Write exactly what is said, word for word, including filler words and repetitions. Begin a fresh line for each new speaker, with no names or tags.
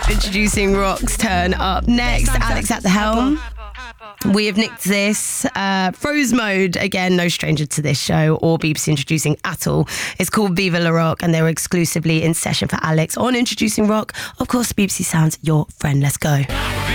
Introducing Rock's Turn Up. Next, Alex at the helm. We have nicked this. Uh, Froze Mode, again, no stranger to this show or B B C Introducing at all. It's called Viva La Rock, and they were exclusively in session for Alex on Introducing Rock. Of course, B B C Sounds, your friend. Let's go.